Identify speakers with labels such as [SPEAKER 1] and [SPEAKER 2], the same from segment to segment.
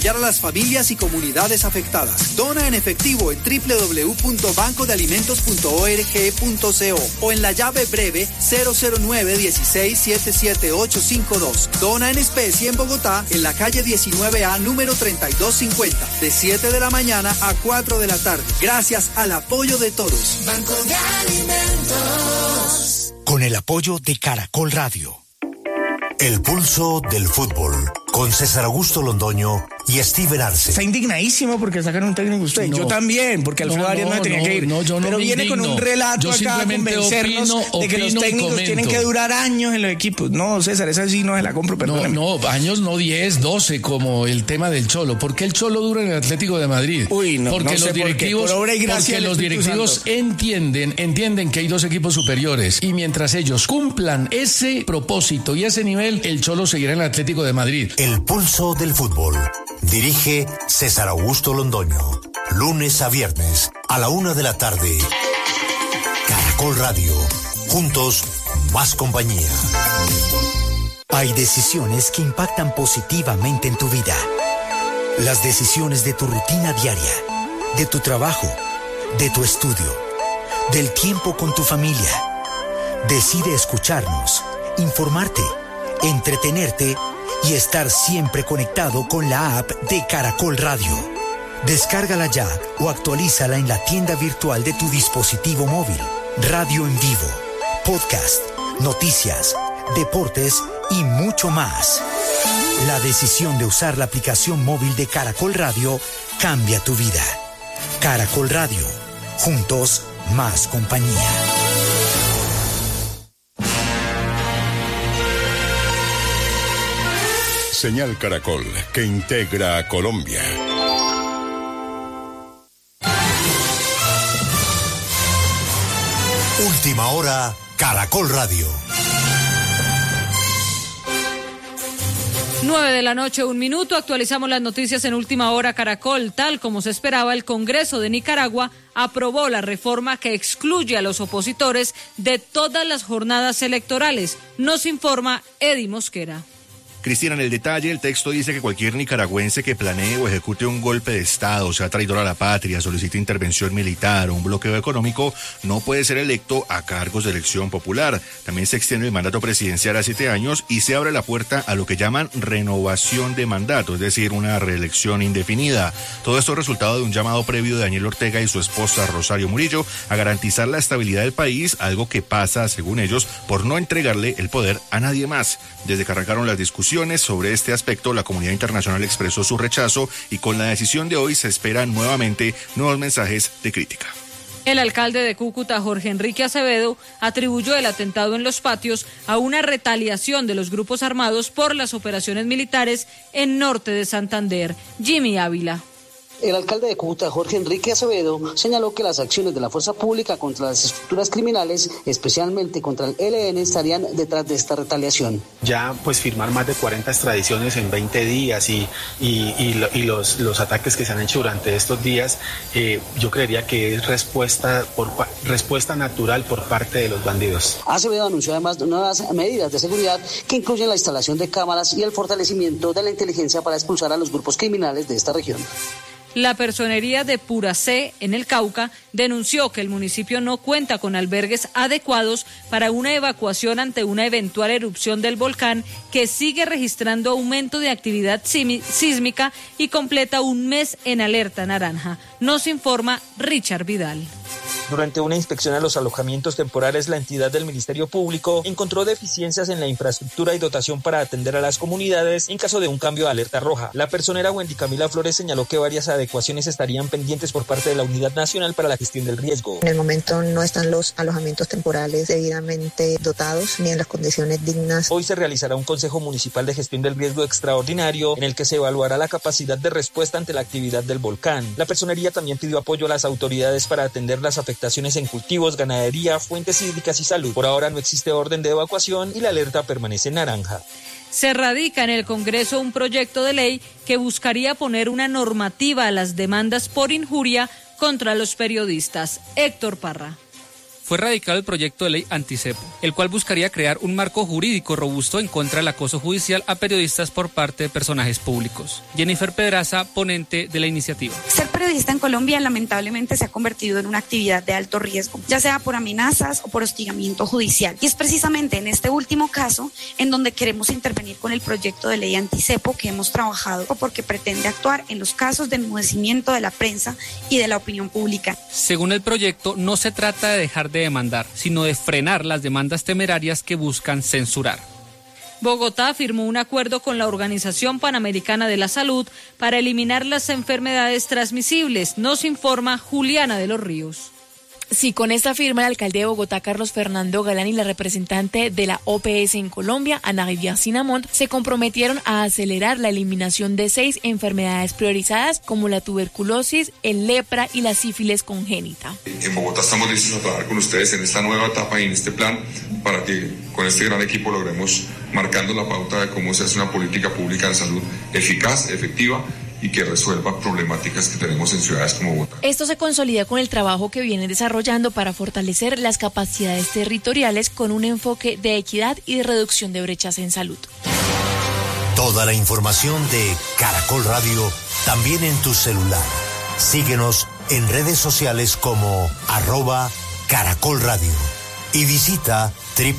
[SPEAKER 1] a las familias y comunidades afectadas. Dona en efectivo en www.bancodealimentos.org.co o en la llave breve 009-16-77852. Dona en especie en Bogotá, en la calle 19A, número 3250, de 7 de la mañana a 4 de la tarde. Gracias al apoyo de todos.
[SPEAKER 2] Banco de Alimentos.
[SPEAKER 3] Con el apoyo de Caracol Radio.
[SPEAKER 4] El pulso del fútbol, con César Augusto Londoño y Steven Arce.
[SPEAKER 5] Está indignadísimo porque sacan un técnico usted. No, yo también, porque Alfredo Arias no tenía que ir. Pero viene con un relato acá a convencernos de que los técnicos tienen que durar años en los equipos. No, César, esa sí no se la compro, perdóname.
[SPEAKER 6] No, años no 10, 12, como el tema del Cholo. ¿Por qué el Cholo dura en el Atlético de Madrid? Porque los directivos, entienden que hay dos equipos superiores y mientras ellos cumplan ese propósito y ese nivel, el Cholo seguirá en el Atlético de Madrid.
[SPEAKER 4] El pulso del fútbol. Dirige César Augusto Londoño. Lunes a viernes a la 1 de la tarde. Caracol Radio. Juntos, más compañía.
[SPEAKER 3] Hay decisiones que impactan positivamente en tu vida. Las decisiones de tu rutina diaria, de tu trabajo, de tu estudio, del tiempo con tu familia. Decide escucharnos, informarte, entretenerte y estar siempre conectado con la app de Caracol Radio. Descárgala ya o actualízala en la tienda virtual de tu dispositivo móvil. Radio en vivo, podcast, noticias, deportes y mucho más. La decisión de usar la aplicación móvil de Caracol Radio cambia tu vida. Caracol Radio. Juntos, más compañía.
[SPEAKER 7] Señal Caracol, que integra a Colombia.
[SPEAKER 4] Última hora, Caracol Radio.
[SPEAKER 8] 9:01 p.m, actualizamos las noticias en Última Hora Caracol. Tal como se esperaba, el Congreso de Nicaragua aprobó la reforma que excluye a los opositores de todas las jornadas electorales. Nos informa Eddie Mosquera.
[SPEAKER 9] Cristina, en el detalle, el texto dice que cualquier nicaragüense que planee o ejecute un golpe de Estado, sea traidor a la patria, solicite intervención militar o un bloqueo económico, no puede ser electo a cargos de elección popular. También se extiende el mandato presidencial a 7 años y se abre la puerta a lo que llaman renovación de mandato, es decir, una reelección indefinida. Todo esto es resultado de un llamado previo de Daniel Ortega y su esposa Rosario Murillo a garantizar la estabilidad del país, algo que pasa, según ellos, por no entregarle el poder a nadie más. Desde que arrancaron las discusiones sobre este aspecto, la comunidad internacional expresó su rechazo y con la decisión de hoy se esperan nuevamente nuevos mensajes de crítica.
[SPEAKER 8] El alcalde de Cúcuta, Jorge Enrique Acevedo, atribuyó el atentado en Los Patios a una retaliación de los grupos armados por las operaciones militares en norte de Santander. Jimmy Ávila.
[SPEAKER 10] El alcalde de Cúcuta, Jorge Enrique Acevedo, señaló que las acciones de la fuerza pública contra las estructuras criminales, especialmente contra el ELN, estarían detrás de esta retaliación.
[SPEAKER 11] Ya pues firmar más de 40 extradiciones en 20 días y los ataques que se han hecho durante estos días, yo creería que es respuesta natural por parte de los bandidos.
[SPEAKER 10] Acevedo anunció además nuevas medidas de seguridad que incluyen la instalación de cámaras y el fortalecimiento de la inteligencia para expulsar a los grupos criminales de esta región.
[SPEAKER 8] La personería de Puracé, en el Cauca, denunció que el municipio no cuenta con albergues adecuados para una evacuación ante una eventual erupción del volcán que sigue registrando aumento de actividad sísmica y completa un mes en alerta naranja. Nos informa Richard Vidal.
[SPEAKER 12] Durante una inspección a los alojamientos temporales, la entidad del Ministerio Público encontró deficiencias en la infraestructura y dotación para atender a las comunidades en caso de un cambio de alerta roja. La personera Wendy Camila Flores señaló que varias adecuaciones estarían pendientes por parte de la Unidad Nacional para la Gestión del Riesgo.
[SPEAKER 13] En el momento no están los alojamientos temporales debidamente dotados ni en las condiciones dignas.
[SPEAKER 12] Hoy se realizará un Consejo Municipal de Gestión del Riesgo extraordinario en el que se evaluará la capacidad de respuesta ante la actividad del volcán. La personería también pidió apoyo a las autoridades para atender las afectaciones en cultivos, ganadería, fuentes hídricas y salud. Por ahora no existe orden de evacuación y la alerta permanece naranja.
[SPEAKER 8] Se radica en el Congreso un proyecto de ley que buscaría poner una normativa a las demandas por injuria contra los periodistas. Héctor Parra.
[SPEAKER 2] fue radicado el proyecto de ley anticepo, el cual buscaría crear un marco jurídico robusto en contra del acoso judicial a periodistas por parte de personajes públicos. Jennifer Pedraza, ponente de la iniciativa.
[SPEAKER 14] Ser periodista en Colombia lamentablemente se ha convertido en una actividad de alto riesgo, ya sea por amenazas o por hostigamiento judicial. Y es precisamente en este último caso en donde queremos intervenir con el proyecto de ley anticepo que hemos trabajado, porque pretende actuar en los casos de enmudecimiento de la prensa y de la opinión pública.
[SPEAKER 2] Según el proyecto, no se trata de dejar de demandar, sino de frenar las demandas temerarias que buscan censurar.
[SPEAKER 8] Bogotá firmó un acuerdo con la Organización Panamericana de la Salud para eliminar las enfermedades transmisibles, nos informa Juliana de los Ríos.
[SPEAKER 15] Sí, con esta firma, el alcalde de Bogotá, Carlos Fernando Galán, y la representante de la OPS en Colombia, Ana Rivière Sinamont, se comprometieron a acelerar la eliminación de 6 enfermedades priorizadas como la tuberculosis, el lepra y la sífilis congénita.
[SPEAKER 16] En Bogotá estamos listos a trabajar con ustedes en esta nueva etapa y en este plan para que con este gran equipo logremos marcando la pauta de cómo se hace una política pública de salud eficaz, efectiva y que resuelva problemáticas que tenemos en ciudades como Bogotá.
[SPEAKER 15] Esto se consolida con el trabajo que vienen desarrollando para fortalecer las capacidades territoriales con un enfoque de equidad y de reducción de brechas en salud.
[SPEAKER 4] Toda la información de Caracol Radio también en tu celular. Síguenos en redes sociales como @Caracol Radio y visita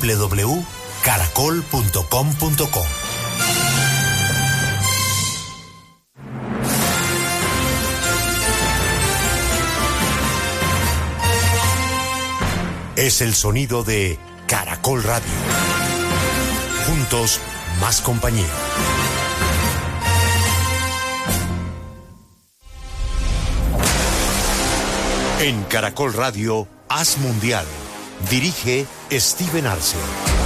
[SPEAKER 4] www.caracol.com.co. Es el sonido de Caracol Radio. Juntos, más compañía. En Caracol Radio, Haz Mundial. Dirige Steven Arce.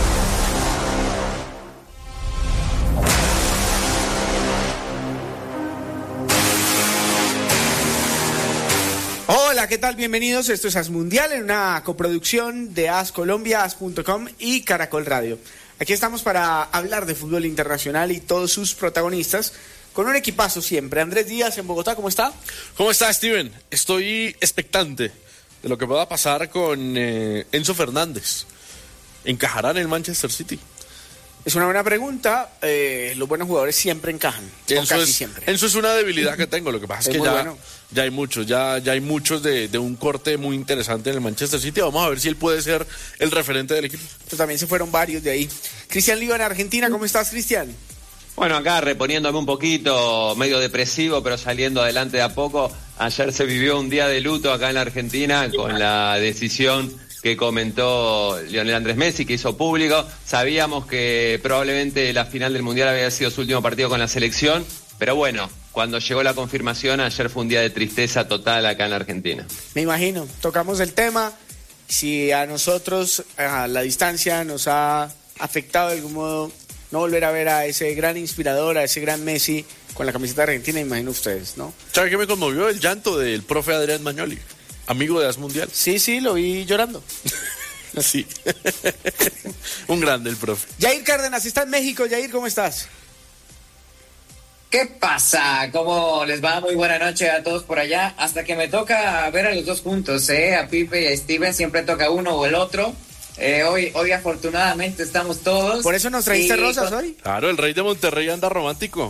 [SPEAKER 5] Hola, ¿qué tal? Bienvenidos. Esto es Haz Mundial, en una coproducción de Haz Colombia, Haz.com y Caracol Radio. Aquí estamos para hablar de fútbol internacional y todos sus protagonistas, con un equipazo siempre. Andrés Díaz en Bogotá, ¿cómo está?
[SPEAKER 17] ¿Cómo está, Steven? Estoy expectante de lo que pueda pasar con Enzo Fernández. ¿Encajará en el Manchester City?
[SPEAKER 5] Es una buena pregunta. Los buenos jugadores siempre encajan. Casi siempre.
[SPEAKER 17] Eso es una debilidad que tengo. Lo que pasa es que ya hay muchos. Ya hay muchos de un corte muy interesante en el Manchester City. Vamos a ver si él puede ser el referente del equipo.
[SPEAKER 5] Pues también se fueron varios de ahí. Cristian Líbana, Argentina. ¿Cómo estás, Cristian?
[SPEAKER 18] Bueno, acá reponiéndome un poquito, medio depresivo, pero saliendo adelante de a poco. Ayer se vivió un día de luto acá en la Argentina con la decisión que comentó Lionel Andrés Messi, que hizo público. Sabíamos que probablemente la final del Mundial había sido su último partido con la selección, pero bueno, cuando llegó la confirmación, ayer fue un día de tristeza total acá en la Argentina.
[SPEAKER 5] Me imagino, tocamos el tema. Si a nosotros, a la distancia, nos ha afectado de algún modo no volver a ver a ese gran inspirador, a ese gran Messi con la camiseta argentina, imagino ustedes, ¿no?
[SPEAKER 17] ¿Sabe qué me conmovió? El llanto del profe Adrián Magnoli, amigo de Haz Mundial.
[SPEAKER 5] Sí, lo vi llorando.
[SPEAKER 17] Sí. Un grande el profe.
[SPEAKER 5] Jair Cárdenas está en México. Jair, ¿cómo estás?
[SPEAKER 19] ¿Qué pasa? ¿Cómo les va? Muy buena noche a todos por allá. Hasta que me toca ver a los dos juntos, a Pipe y a Steven. Siempre toca uno o el otro. Hoy afortunadamente estamos todos.
[SPEAKER 5] ¿Por eso nos traíste rosas hoy?
[SPEAKER 17] Claro, el rey de Monterrey anda romántico.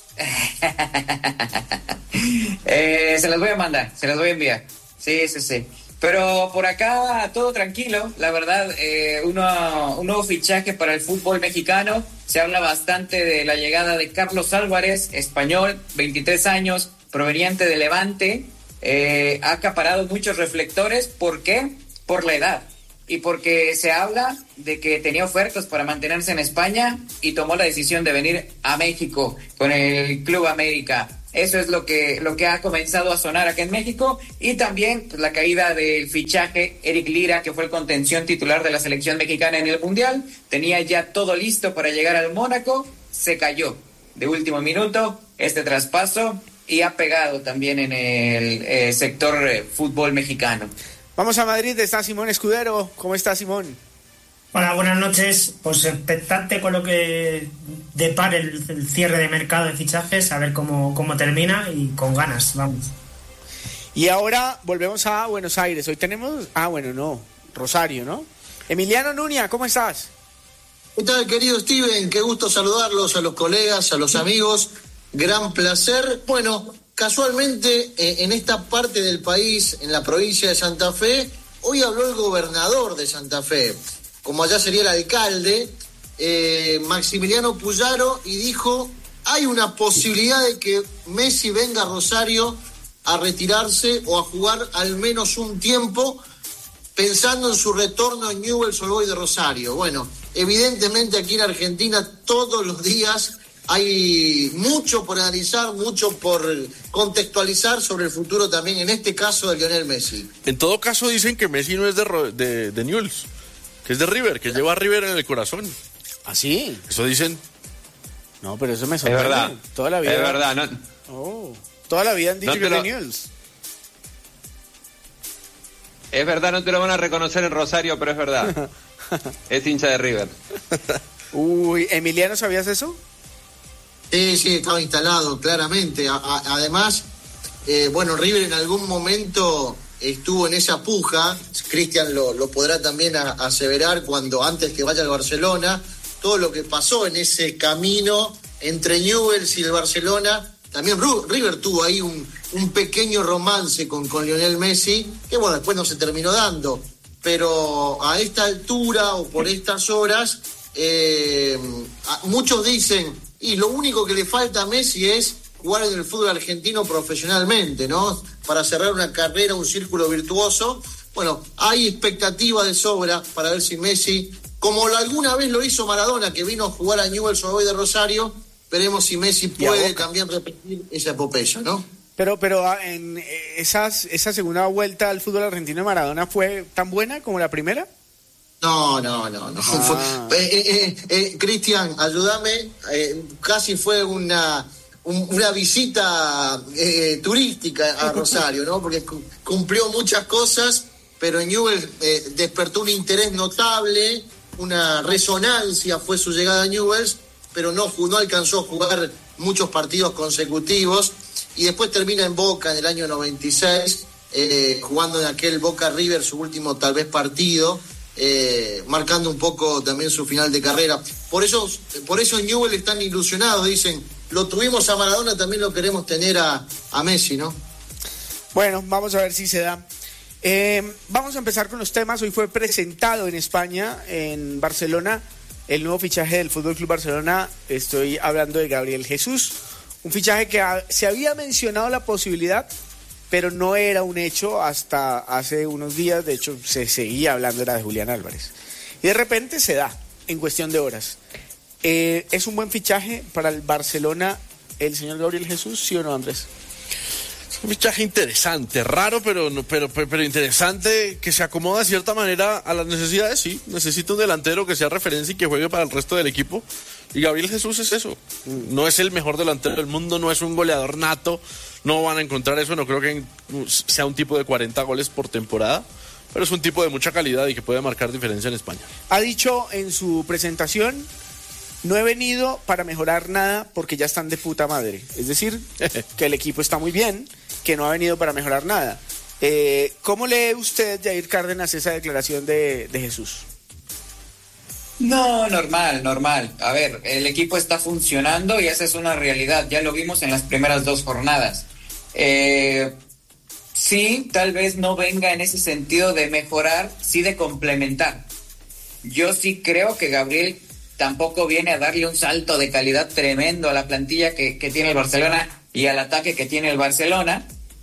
[SPEAKER 19] Se las voy a mandar, se las voy a enviar. Sí. Pero por acá todo tranquilo, la verdad, un nuevo fichaje para el fútbol mexicano. Se habla bastante de la llegada de Carlos Álvarez, español, 23 años, proveniente de Levante. Ha acaparado muchos reflectores. ¿Por qué? Por la edad. Y porque se habla de que tenía ofertas para mantenerse en España y tomó la decisión de venir a México con el Club América. Eso es lo que ha comenzado a sonar acá en México. Y también pues, la caída del fichaje Eric Lira, que fue el contención titular de la selección mexicana en el Mundial. Tenía ya todo listo para llegar al Mónaco. Se cayó de último minuto este traspaso y ha pegado también en el sector fútbol mexicano.
[SPEAKER 5] Vamos a Madrid, está Simón Escudero. ¿Cómo está, Simón?
[SPEAKER 20] Hola, buenas noches. Pues expectante con lo que depare el cierre de mercado de fichajes, a ver cómo termina y con ganas, vamos.
[SPEAKER 5] Y ahora volvemos a Buenos Aires. Hoy tenemos... Rosario, ¿no? Emiliano Nuña, ¿cómo estás?
[SPEAKER 21] ¿Qué tal, querido Steven? Qué gusto saludarlos, a los colegas, a los amigos. Gran placer. Bueno, casualmente en esta parte del país, en la provincia de Santa Fe, hoy habló el gobernador de Santa Fe, como allá sería el alcalde, Maximiliano Puyaro, y dijo: hay una posibilidad de que Messi venga a Rosario a retirarse o a jugar al menos un tiempo, pensando en su retorno en Newell's Old Boys de Rosario. Bueno, evidentemente aquí en Argentina todos los días hay mucho por analizar, mucho por contextualizar sobre el futuro también, en este caso, de Lionel Messi.
[SPEAKER 17] En todo caso dicen que Messi no es de Newell's, que es de River, que lleva a River en el corazón.
[SPEAKER 5] ¿Ah, sí?
[SPEAKER 17] Eso dicen.
[SPEAKER 5] No, pero eso me sorprende.
[SPEAKER 18] Es verdad.
[SPEAKER 5] Toda la vida.
[SPEAKER 18] Es verdad, ¿no?
[SPEAKER 5] Oh, toda la vida han dicho que es de Newell's.
[SPEAKER 18] Es verdad, no te lo van a reconocer en Rosario, pero es verdad. Es hincha de River.
[SPEAKER 5] Uy, Emiliano, ¿sabías eso?
[SPEAKER 21] Sí, estaba instalado, claramente. Además, bueno, River en algún momento estuvo en esa puja. Cristian lo podrá también aseverar, cuando antes que vaya al Barcelona, todo lo que pasó en ese camino entre Newell's y el Barcelona. También River tuvo ahí un pequeño romance con Lionel Messi, que bueno, después no se terminó dando. Pero a esta altura o por estas horas, muchos dicen, y lo único que le falta a Messi es jugar en el fútbol argentino profesionalmente, ¿no? Para cerrar una carrera, un círculo virtuoso. Bueno, hay expectativa de sobra para ver si Messi, como alguna vez lo hizo Maradona, que vino a jugar a Newell's Old Boys de Rosario, veremos si Messi puede también repetir esa epopeya, ¿no?
[SPEAKER 5] Pero en esa segunda vuelta al fútbol argentino de Maradona, ¿fue tan buena como la primera?
[SPEAKER 21] No. Cristian, ayúdame. Casi fue una visita turística a Rosario, ¿no? Porque cumplió muchas cosas, pero en Newell's despertó un interés notable, una resonancia fue su llegada a Newell's, pero no alcanzó a jugar muchos partidos consecutivos, y después termina en Boca en el año 96, jugando en aquel Boca River su último tal vez partido, marcando un poco también su final de carrera. Por eso Newell's están ilusionados, dicen, lo tuvimos a Maradona, también lo queremos tener a Messi, ¿no?
[SPEAKER 5] Bueno, vamos a ver si se da. Vamos a empezar con los temas. Hoy fue presentado en España, en Barcelona, el nuevo fichaje del FC Barcelona. Estoy hablando de Gabriel Jesús, un fichaje que se había mencionado la posibilidad, pero no era un hecho hasta hace unos días. De hecho, se seguía hablando, era de Julián Álvarez, y de repente se da en cuestión de horas. ¿Es un buen fichaje para el Barcelona el señor Gabriel Jesús, sí o no, Andrés?
[SPEAKER 17] Es un fichaje interesante, raro, pero interesante, que se acomoda de cierta manera a las necesidades. Sí, necesita un delantero que sea referencia y que juegue para el resto del equipo, y Gabriel Jesús es eso. No es el mejor delantero del mundo, no es un goleador nato, no van a encontrar eso, no creo que sea un tipo de 40 goles por temporada, pero es un tipo de mucha calidad y que puede marcar diferencia en España.
[SPEAKER 5] Ha dicho en su presentación: no he venido para mejorar nada porque ya están de puta madre. Es decir, que el equipo está muy bien, que no ha venido para mejorar nada. ¿Cómo lee usted, Jair Cárdenas, esa declaración de Jesús?
[SPEAKER 19] No, normal. A ver, el equipo está funcionando y esa es una realidad. Ya lo vimos en las primeras 2 jornadas. Sí, tal vez no venga en ese sentido de mejorar, sí de complementar. Yo sí creo que Gabriel tampoco viene a darle un salto de calidad tremendo a la plantilla que tiene el Barcelona y al ataque que tiene el Barcelona.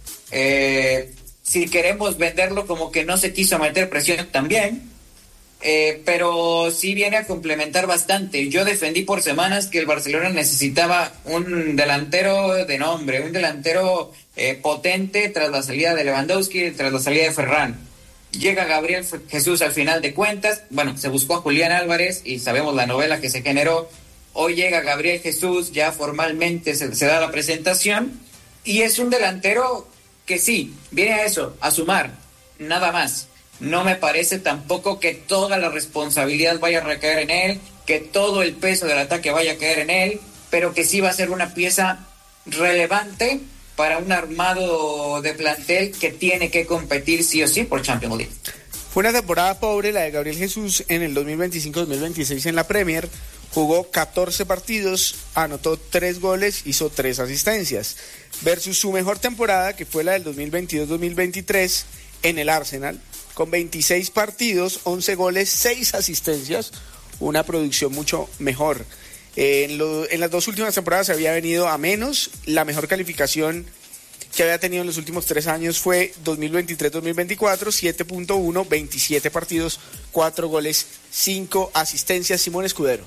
[SPEAKER 19] Si queremos venderlo como que no se quiso meter presión también, pero sí viene a complementar bastante. Yo defendí por semanas que el Barcelona necesitaba un delantero de nombre, un delantero potente tras la salida de Lewandowski, tras la salida de Ferran. Llega Gabriel Jesús al final de cuentas. Bueno, se buscó a Julián Álvarez y sabemos la novela que se generó. Hoy llega Gabriel Jesús, ya formalmente se da la presentación, y es un delantero que sí, viene a eso, a sumar, nada más. No me parece tampoco que toda la responsabilidad vaya a recaer en él, que todo el peso del ataque vaya a caer en él, pero que sí va a ser una pieza relevante para un armado de plantel que tiene que competir sí o sí por Champions League.
[SPEAKER 5] Fue una temporada pobre la de Gabriel Jesús en el 2025-2026 en la Premier. Jugó 14 partidos, anotó 3 goles, hizo 3 asistencias. Versus su mejor temporada, que fue la del 2022-2023 en el Arsenal, con 26 partidos, 11 goles, 6 asistencias, una producción mucho mejor. En las 2 últimas temporadas se había venido a menos. La mejor calificación que había tenido en los últimos 3 años fue 2023-2024, 7.1, 27 partidos, 4 goles, 5 asistencias. Simón Escudero.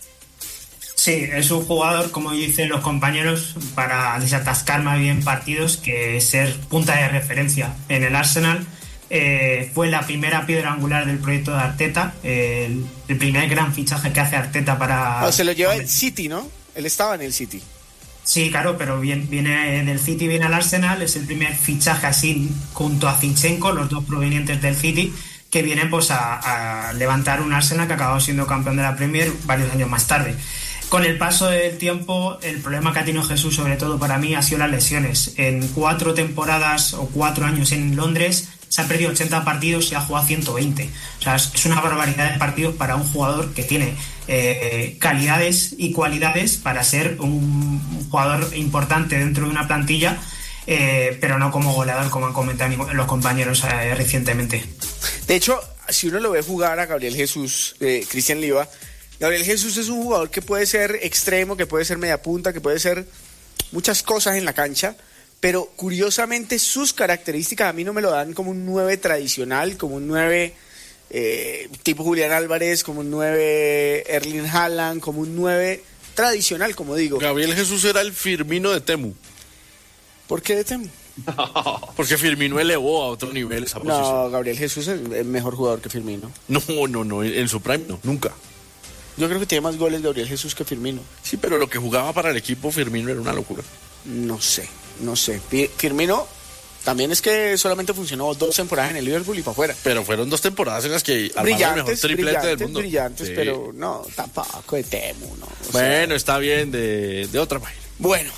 [SPEAKER 20] Sí, es un jugador, como dicen los compañeros, para desatascar más bien partidos que ser punta de referencia en el Arsenal. Fue la primera piedra angular del proyecto de Arteta, el primer gran fichaje que hace Arteta para...
[SPEAKER 5] Se lo lleva el City, ¿no? Él estaba en el City.
[SPEAKER 20] Sí, claro, pero viene del City, viene al Arsenal, es el primer fichaje así junto a Zinchenko, los dos provenientes del City, que vienen pues a levantar un Arsenal que acabó siendo campeón de la Premier varios años más tarde. Con el paso del tiempo, el problema que ha tenido Jesús, sobre todo para mí, ha sido las lesiones. En 4 temporadas o 4 años en Londres se ha perdido 80 partidos y ha jugado 120. O sea, es una barbaridad de partidos para un jugador que tiene calidades y cualidades para ser un jugador importante dentro de una plantilla, pero no como goleador, como han comentado los compañeros recientemente.
[SPEAKER 5] De hecho, si uno lo ve jugar a Gabriel Jesús, Cristian Liva, Gabriel Jesús es un jugador que puede ser extremo, que puede ser media punta, que puede ser muchas cosas en la cancha, pero curiosamente sus características a mí no me lo dan como un 9 tradicional, como un 9 tipo Julián Álvarez, como un 9 Erling Haaland, como un 9 tradicional, como digo.
[SPEAKER 17] Gabriel Jesús era el Firmino de Temu.
[SPEAKER 5] ¿Por qué de Temu?
[SPEAKER 17] Porque Firmino elevó a otro nivel esa posición.
[SPEAKER 5] No, Gabriel Jesús es el mejor jugador que Firmino.
[SPEAKER 17] No, en su prime no, nunca.
[SPEAKER 5] Yo creo que tiene más goles Gabriel Jesús que Firmino.
[SPEAKER 17] Sí, pero lo que jugaba para el equipo Firmino era una locura.
[SPEAKER 5] No sé. Firmino también es que solamente funcionó 2 temporadas en el Liverpool y para afuera.
[SPEAKER 17] Pero fueron 2 temporadas en las que armaron el mejor triplete del mundo.
[SPEAKER 5] Brillantes, sí. Pero no, tampoco de Temu, ¿no?
[SPEAKER 17] Bueno, está bien, de otra página.
[SPEAKER 5] Bueno,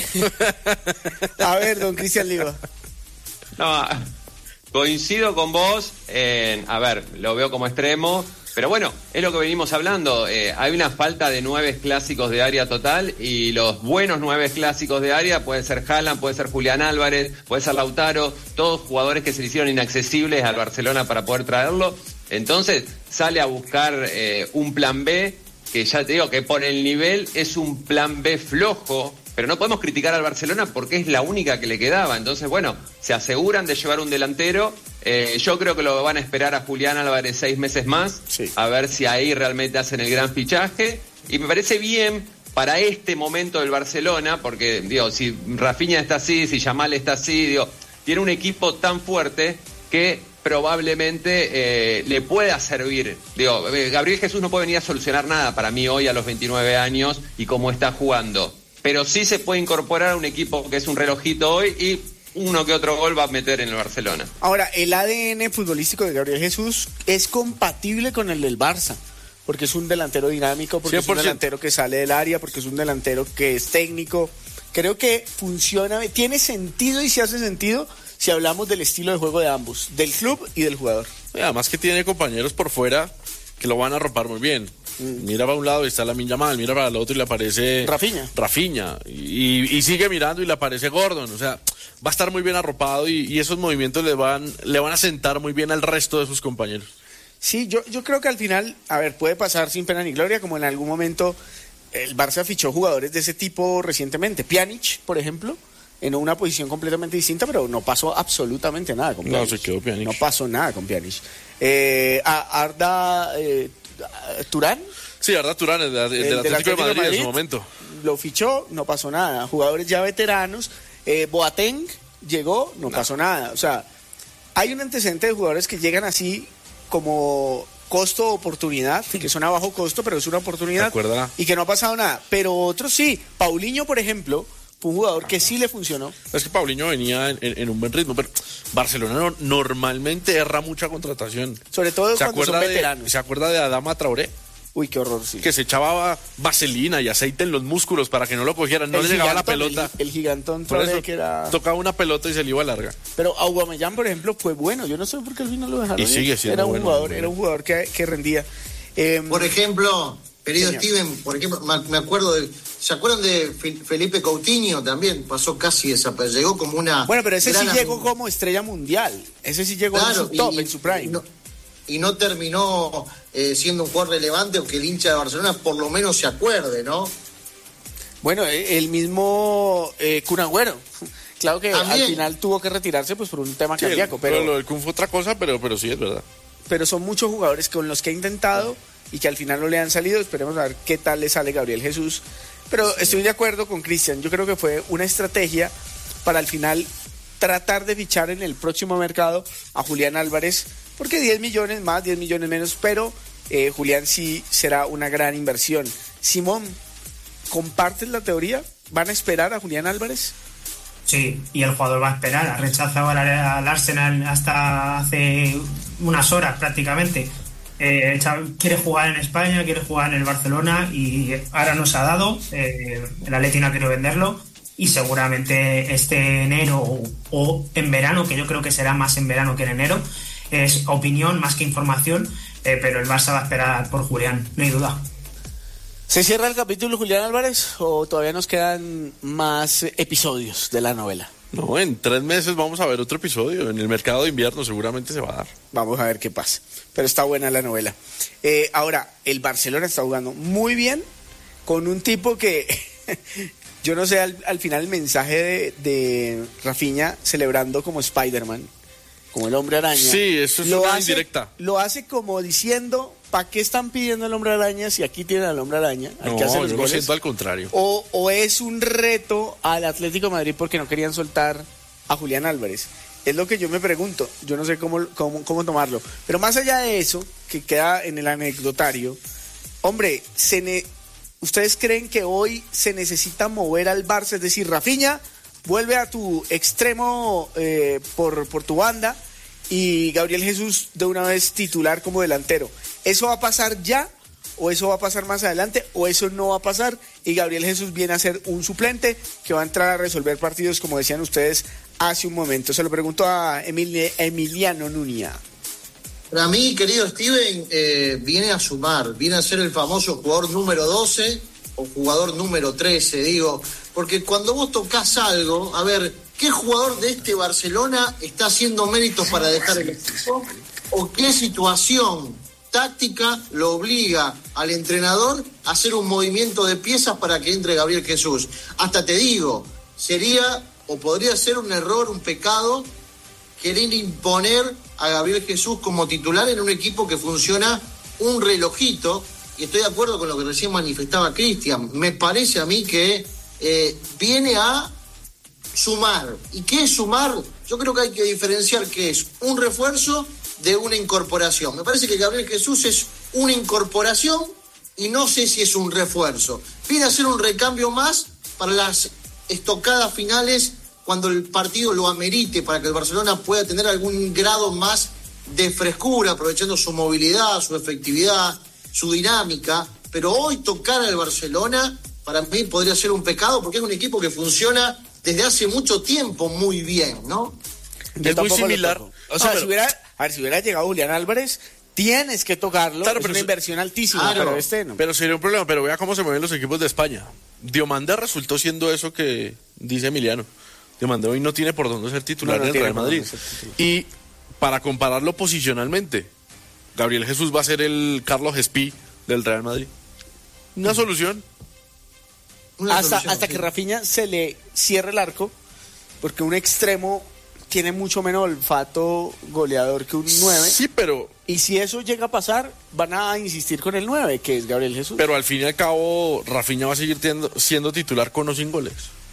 [SPEAKER 5] a ver, don Cristian Liva.
[SPEAKER 18] No, coincido con vos lo veo como extremo. Pero bueno, es lo que venimos hablando. Hay una falta de 9 clásicos de área total y los buenos 9 clásicos de área puede ser Haaland, puede ser Julián Álvarez, puede ser Lautaro, todos jugadores que se le hicieron inaccesibles al Barcelona para poder traerlo. Entonces sale a buscar un plan B, que ya te digo que por el nivel es un plan B flojo, pero no podemos criticar al Barcelona porque es la única que le quedaba. Entonces, bueno, se aseguran de llevar un delantero. Yo creo que lo van a esperar a Julián Álvarez 6 meses más, sí, a ver si ahí realmente hacen el gran fichaje. Y me parece bien para este momento del Barcelona, porque, digo, si Rafinha está así, si Yamal está así, digo, tiene un equipo tan fuerte que probablemente le pueda servir. Digo, Gabriel Jesús no puede venir a solucionar nada para mí hoy a los 29 años y cómo está jugando. Pero sí se puede incorporar a un equipo que es un relojito hoy y uno que otro gol va a meter en el Barcelona.
[SPEAKER 5] Ahora, el ADN futbolístico de Gabriel Jesús es compatible con el del Barça, porque es un delantero dinámico, porque 100%. Es un delantero que sale del área, porque es un delantero que es técnico. Creo que funciona, tiene sentido y se hace sentido si hablamos del estilo de juego de ambos, del club y del jugador.
[SPEAKER 17] Y además que tiene compañeros por fuera que lo van a arropar muy bien. Mira para un lado y está Lamine Yamal, mira para el otro y le aparece Rafinha y sigue mirando y le aparece Gordon. O sea, va a estar muy bien arropado y esos movimientos le van a sentar muy bien al resto de sus compañeros.
[SPEAKER 5] Sí, yo creo que al final, puede pasar sin pena ni gloria, como en algún momento el Barça fichó jugadores de ese tipo recientemente. Pjanic, por ejemplo, en una posición completamente distinta, pero no pasó absolutamente nada con Pjanic.
[SPEAKER 17] No, se quedó Pjanic.
[SPEAKER 5] No pasó nada con Pjanic. Arda Turán.
[SPEAKER 17] Sí, Arda Turán, del Atlético de Madrid en su momento.
[SPEAKER 5] Lo fichó, no pasó nada. Jugadores ya veteranos. Boateng llegó, no pasó nada. O sea, hay un antecedente de jugadores que llegan así como costo-oportunidad, que son a bajo costo, pero es una oportunidad y que no ha pasado nada. Pero otros sí. Paulinho, por ejemplo, fue un jugador que sí le funcionó.
[SPEAKER 17] Es que Paulinho venía en un buen ritmo, pero Barcelona normalmente erra mucha contratación.
[SPEAKER 5] Sobre todo cuando son veteranos.
[SPEAKER 17] ¿Se acuerda de Adama Traoré?
[SPEAKER 5] Uy, qué horror, sí.
[SPEAKER 17] Que se echaba vaselina y aceite en los músculos para que no lo cogieran, no le llegaba la pelota.
[SPEAKER 5] El gigantón
[SPEAKER 17] por eso
[SPEAKER 5] que era...
[SPEAKER 17] tocaba una pelota y se le iba larga.
[SPEAKER 5] Pero Aubameyang, por ejemplo, fue bueno. Yo no sé por qué al final lo dejaron.
[SPEAKER 17] Y sigue siendo
[SPEAKER 5] Era un jugador que rendía.
[SPEAKER 21] Por ejemplo, querido
[SPEAKER 5] señor.
[SPEAKER 21] Steven, por ejemplo, me acuerdo ¿se acuerdan de Felipe Coutinho? También pasó casi desapercibido, llegó como una...
[SPEAKER 5] Bueno, pero ese sí llegó como estrella mundial, ese sí llegó en su top, en su prime.
[SPEAKER 21] Y no terminó siendo un jugador relevante, o que el hincha de Barcelona por lo menos se acuerde, ¿no?
[SPEAKER 5] Bueno, el mismo Kun Agüero, claro que
[SPEAKER 21] también.
[SPEAKER 5] Al final tuvo que retirarse pues por un tema cardíaco, pero
[SPEAKER 17] lo del Kun fue otra cosa, pero sí es verdad.
[SPEAKER 5] Pero son muchos jugadores con los que ha intentado y que al final no le han salido. Esperemos a ver qué tal le sale Gabriel Jesús. Pero estoy de acuerdo con Cristian. Yo creo que fue una estrategia para al final tratar de fichar en el próximo mercado a Julián Álvarez, porque 10 millones más, 10 millones menos, pero Julián sí será una gran inversión. Simón, ¿compartes la teoría? ¿Van a esperar a Julián Álvarez?
[SPEAKER 20] Sí, y el jugador va a esperar. Ha rechazado al Arsenal hasta hace unas horas prácticamente. Quiere jugar en España, quiere jugar en el Barcelona y ahora nos ha dado. El Atleti no quiere venderlo y seguramente este enero o en verano, que yo creo que será más en verano que en enero, es opinión más que información, pero el Barça va a esperar por Julián, no hay duda.
[SPEAKER 5] ¿Se cierra el capítulo Julián Álvarez o todavía nos quedan más episodios de la novela?
[SPEAKER 17] No, en 3 meses vamos a ver otro episodio. En el mercado de invierno seguramente se va a dar.
[SPEAKER 5] Vamos a ver qué pasa. Pero está buena la novela. Ahora, el Barcelona está jugando muy bien con un tipo que... yo no sé al final el mensaje de Rafinha celebrando como Spider-Man, como el Hombre Araña.
[SPEAKER 17] Sí, eso es una indirecta.
[SPEAKER 5] Lo hace como diciendo... ¿Para qué están pidiendo el Hombre Araña si aquí tienen al Hombre Araña? Al que hace los
[SPEAKER 17] yo
[SPEAKER 5] goles?
[SPEAKER 17] lo siento al contrario.
[SPEAKER 5] O es un reto al Atlético de Madrid porque no querían soltar a Julián Álvarez. Es lo que yo me pregunto. Yo no sé cómo tomarlo. Pero más allá de eso, que queda en el anecdotario, hombre, ¿ustedes creen que hoy se necesita mover al Barça? Es decir, Rafinha, vuelve a tu extremo por tu banda y Gabriel Jesús de una vez titular como delantero. ¿Eso va a pasar ya? ¿O eso va a pasar más adelante? ¿O eso no va a pasar? Y Gabriel Jesús viene a ser un suplente que va a entrar a resolver partidos, como decían ustedes hace un momento. Se lo pregunto a Emiliano Núñez.
[SPEAKER 21] Para mí, querido Steven, viene a sumar, viene a ser el famoso jugador número 12 o jugador número 13, digo. Porque cuando vos tocás algo, a ver, ¿qué jugador de este Barcelona está haciendo méritos para dejar el equipo? ¿O qué situación táctica lo obliga al entrenador a hacer un movimiento de piezas para que entre Gabriel Jesús? Hasta te digo, sería o podría ser un error, un pecado, querer imponer a Gabriel Jesús como titular en un equipo que funciona un relojito, y estoy de acuerdo con lo que recién manifestaba Cristian. Me parece a mí que viene a sumar. ¿Y qué es sumar? Yo creo que hay que diferenciar qué es un refuerzo de una incorporación. Me parece que Gabriel Jesús es una incorporación y no sé si es un refuerzo. Viene a ser un recambio más para las estocadas finales cuando el partido lo amerite, para que el Barcelona pueda tener algún grado más de frescura, aprovechando su movilidad, su efectividad, su dinámica. Pero hoy tocar al Barcelona para mí podría ser un pecado, porque es un equipo que funciona desde hace mucho tiempo muy bien, ¿no?
[SPEAKER 17] Es muy similar.
[SPEAKER 5] O sea, si hubiera llegado Julián Álvarez, tienes que tocarlo. Claro, es una inversión altísima,
[SPEAKER 21] claro,
[SPEAKER 5] pero no.
[SPEAKER 17] Pero sería un problema, pero vea cómo se mueven los equipos de España. Diomande resultó siendo eso que dice Emiliano. Diomande hoy no tiene por dónde ser titular del Real Madrid. Y para compararlo posicionalmente, Gabriel Jesús va a ser el Carlos Espí del Real Madrid. Una solución.
[SPEAKER 5] Hasta que Rafinha se le cierre el arco, porque un extremo tiene mucho menos olfato goleador que un 9.
[SPEAKER 17] Sí, pero...
[SPEAKER 5] Y si eso llega a pasar, van a insistir con el 9, que es Gabriel Jesús.
[SPEAKER 17] Pero al fin y al cabo, Rafinha va a seguir siendo titular con o sin goles.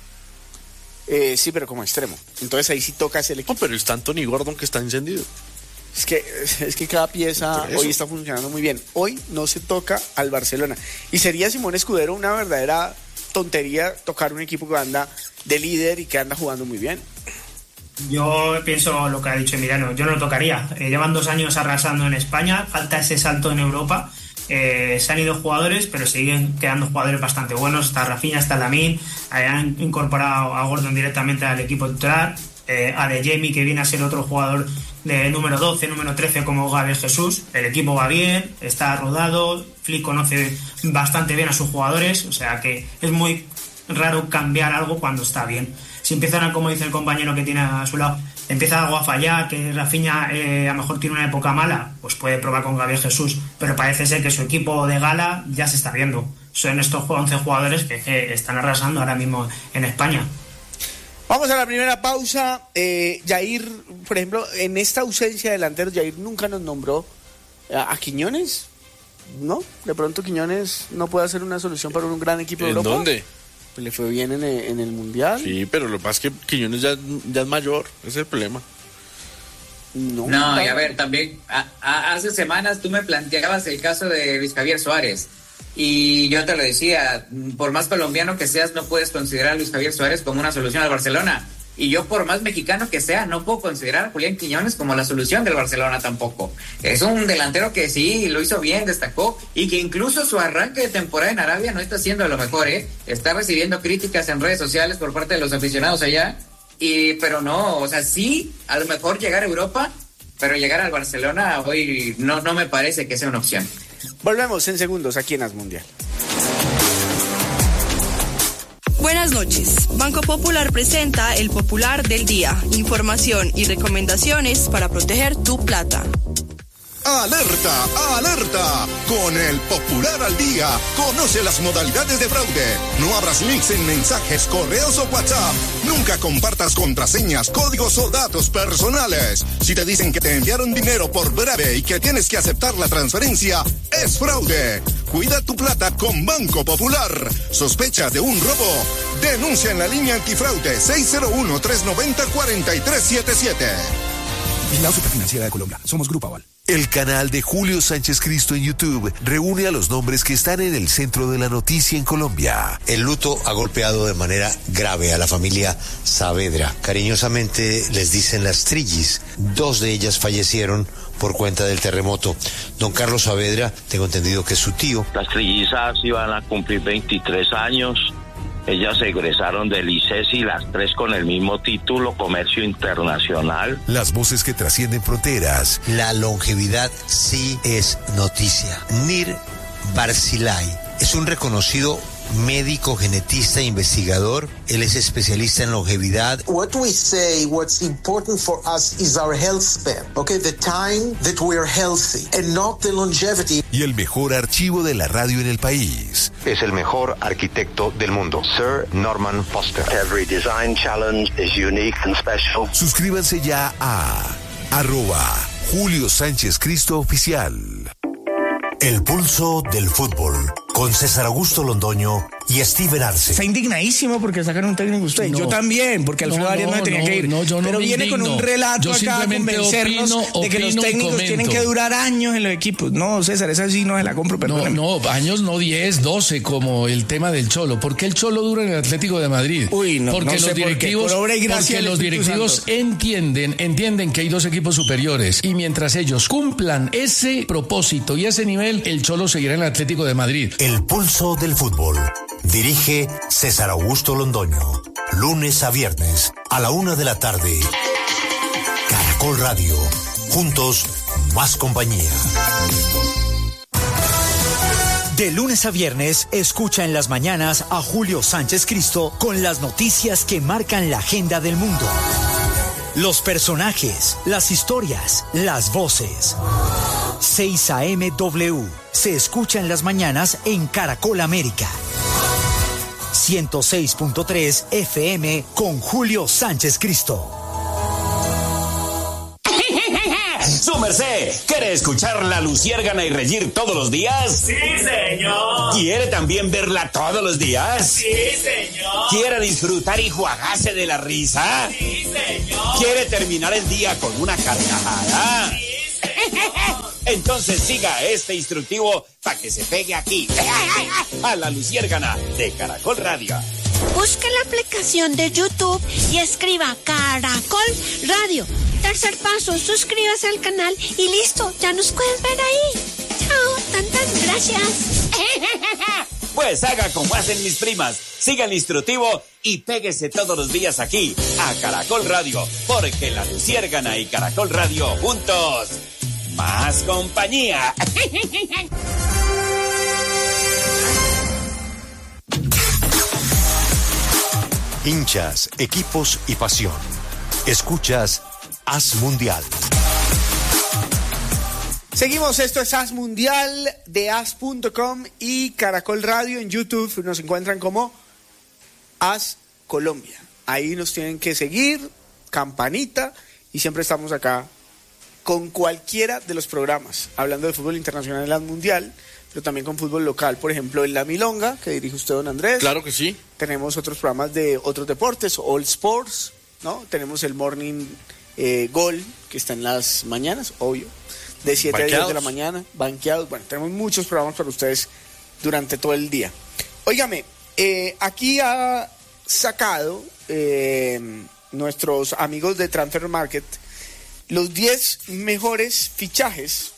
[SPEAKER 5] Sí, pero como extremo. Entonces ahí sí toca ese equipo.
[SPEAKER 17] No, pero está Anthony Gordon que está encendido.
[SPEAKER 5] Es que cada pieza hoy está funcionando muy bien. Hoy no se toca al Barcelona. Y sería Simón Escudero una verdadera tontería tocar un equipo que anda de líder y que anda jugando muy bien.
[SPEAKER 20] Yo pienso lo que ha dicho Emiliano, yo no lo tocaría. Llevan 2 años arrasando en España, falta ese salto en Europa. se han ido jugadores, pero siguen quedando jugadores bastante buenos. Está Rafinha, está Lamine, han incorporado a Gordon directamente al equipo titular, a De Jemi, que viene a ser otro jugador de número 12, número 13 como Gabriel Jesús. El equipo va bien, está rodado, Flick conoce bastante bien a sus jugadores, o sea que es muy raro cambiar algo cuando está bien. Si empiezan a, como dice el compañero que tiene a su lado, empieza algo a fallar, que Rafinha a lo mejor tiene una época mala, pues puede probar con Gabriel Jesús, pero parece ser que su equipo de gala ya se está viendo. Son estos 11 jugadores que están arrasando ahora mismo en España.
[SPEAKER 5] Vamos a la primera pausa. Jair, por ejemplo, en esta ausencia de delanteros, Jair nunca nos nombró a Quiñones, ¿no? De pronto Quiñones no puede ser una solución para un gran equipo de Europa.
[SPEAKER 17] ¿En dónde?
[SPEAKER 5] Pues le fue bien en el Mundial.
[SPEAKER 17] Sí, pero lo que pasa es que Quiñones ya es mayor, ese es el problema.
[SPEAKER 19] No, y a ver, también hace semanas tú me planteabas el caso de Luis Javier Suárez. Y yo te lo decía, por más colombiano que seas, no puedes considerar a Luis Javier Suárez como una solución al Barcelona. Y yo, por más mexicano que sea, no puedo considerar a Julián Quiñones como la solución del Barcelona tampoco. Es un delantero que sí, lo hizo bien, destacó, y que incluso su arranque de temporada en Arabia no está siendo lo mejor, Está recibiendo críticas en redes sociales por parte de los aficionados allá, pero no, o sea, sí, a lo mejor llegar a Europa, pero llegar al Barcelona hoy no me parece que sea una opción.
[SPEAKER 5] Volvemos en segundos aquí en As Mundial.
[SPEAKER 1] Buenas noches. Banco Popular presenta el Popular del Día. Información y recomendaciones para proteger tu plata.
[SPEAKER 22] ¡Alerta! ¡Alerta! Con el Popular al Día, conoce las modalidades de fraude. No abras links en mensajes, correos o WhatsApp. Nunca compartas contraseñas, códigos o datos personales. Si te dicen que te enviaron dinero por breve y que tienes que aceptar la transferencia, es fraude. Cuida tu plata con Banco Popular. ¿Sospecha de un robo? Denuncia en la línea antifraude 601-390-4377.
[SPEAKER 23] Vigilado Superfinanciera de Colombia. Somos Grupo Aval.
[SPEAKER 24] El canal de Julio Sánchez Cristo en YouTube reúne a los nombres que están en el centro de la noticia en Colombia.
[SPEAKER 4] El luto ha golpeado de manera grave a la familia Saavedra. Cariñosamente les dicen las Trillis. 2 de ellas fallecieron por cuenta del terremoto. Don Carlos Saavedra, tengo entendido que es su tío.
[SPEAKER 25] Las trillizas iban a cumplir 23 años. Ellas egresaron del ICESI, las 3 con el mismo título, Comercio Internacional.
[SPEAKER 24] Las voces que trascienden fronteras.
[SPEAKER 4] La longevidad sí es noticia. Nir Barzilay es un reconocido médico, genetista e investigador. Él es especialista en longevidad.
[SPEAKER 26] What we say, what's important for us is our health span, okay? The time that we are healthy and not the longevity.
[SPEAKER 24] Y el mejor archivo de la radio en el país.
[SPEAKER 27] Es el mejor arquitecto del mundo, Sir Norman Foster. Every design challenge is unique and special.
[SPEAKER 24] Suscríbanse ya a @Julio Sánchez Cristo Oficial.
[SPEAKER 4] El pulso del fútbol, con César Augusto Londoño y Steven Arce.
[SPEAKER 5] Está indignadísimo porque sacan un técnico usted. No. Yo también, porque Alfredo Arias no tenía que ir. Pero viene con un relato acá a convencernos de que los técnicos tienen que durar años en los equipos. No, César, esa sí no se la compro, perdóname.
[SPEAKER 6] No, años no 10, 12, como el tema del Cholo. ¿Por qué el Cholo dura en el Atlético de Madrid?
[SPEAKER 5] Porque
[SPEAKER 6] los directivos entienden que hay 2 equipos superiores. Y mientras ellos cumplan ese propósito y ese nivel, el Cholo seguirá en el Atlético de Madrid.
[SPEAKER 4] El pulso del fútbol. Dirige César Augusto Londoño. Lunes a viernes a la 1 de la tarde. Caracol Radio. Juntos, más compañía.
[SPEAKER 3] De lunes a viernes, escucha en las mañanas a Julio Sánchez Cristo con las noticias que marcan la agenda del mundo. Los personajes, las historias, las voces. 6 a.m. W. Se escucha en las mañanas en Caracol América. 106.3 FM con Julio Sánchez Cristo.
[SPEAKER 28] ¡Su merced! ¿Quiere escuchar la Luciérgana y reír todos los días?
[SPEAKER 29] ¡Sí, señor!
[SPEAKER 28] ¿Quiere también verla todos los días?
[SPEAKER 29] ¡Sí, señor!
[SPEAKER 28] ¿Quiere disfrutar y juagarse de la risa?
[SPEAKER 29] ¡Sí, señor!
[SPEAKER 28] ¿Quiere terminar el día con una carcajada?
[SPEAKER 29] ¡Sí, señor!
[SPEAKER 28] Entonces siga este instructivo para que se pegue aquí, a la Luciérgana de Caracol Radio.
[SPEAKER 30] Busque la aplicación de YouTube y escriba Caracol Radio. Tercer paso, suscríbase al canal y listo, ya nos puedes ver ahí. Chao, tan. Gracias.
[SPEAKER 28] Pues haga como hacen mis primas. Siga el instructivo y péguese todos los días aquí, a Caracol Radio. Porque La Luciérgana y Caracol Radio juntos, más compañía.
[SPEAKER 4] Hinchas, equipos y pasión. Escuchas As Mundial.
[SPEAKER 5] Seguimos, esto es As Mundial de As.com y Caracol Radio en YouTube. Nos encuentran como As Colombia. Ahí nos tienen que seguir, campanita, y siempre estamos acá con cualquiera de los programas, hablando de fútbol internacional en As Mundial, pero también con fútbol local, por ejemplo, en La Milonga, que dirige usted, don Andrés.
[SPEAKER 17] Claro que sí.
[SPEAKER 5] Tenemos otros programas de otros deportes, All Sports, ¿no? Tenemos el Morning Gol, que está en las mañanas, obvio, de 7 a 10 de la mañana, banqueados. Bueno, tenemos muchos programas para ustedes durante todo el día. Óigame, aquí ha sacado nuestros amigos de Transfer Market los 10 mejores fichajes,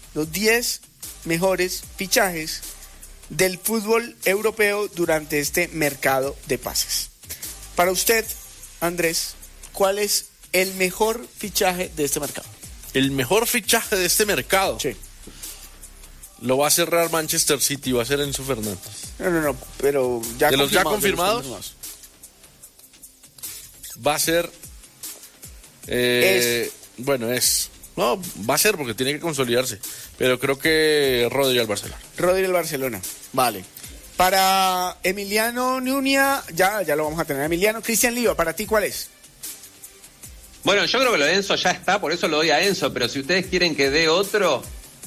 [SPEAKER 5] del fútbol europeo durante este mercado de pases. Para usted, Andrés, ¿cuál es el mejor fichaje de este mercado?
[SPEAKER 17] El mejor fichaje de este mercado.
[SPEAKER 5] Sí.
[SPEAKER 17] Lo va a cerrar Manchester City, va a ser Enzo Fernández.
[SPEAKER 5] No, pero ya
[SPEAKER 17] ¿de los ya confirmados? Va a ser... No, va a ser porque tiene que consolidarse. Pero creo que Rodri al Barcelona.
[SPEAKER 5] Rodri al Barcelona, vale. Para Emiliano Nuña, ya lo vamos a tener. Emiliano, Cristian Lío, ¿para ti cuál es?
[SPEAKER 18] Bueno, yo creo que lo de Enzo ya está, por eso lo doy a Enzo, pero si ustedes quieren que dé otro,